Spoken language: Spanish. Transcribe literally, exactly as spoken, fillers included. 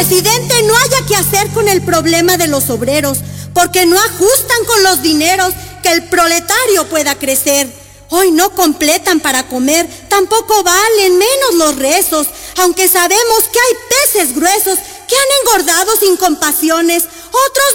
presidente no haya que hacer con el problema de los obreros, porque no ajustan con los dineros que el proletario pueda crecer. Hoy no completan para comer, tampoco valen menos los rezos, aunque sabemos que hay peces gruesos que han engordado sin compasiones, otros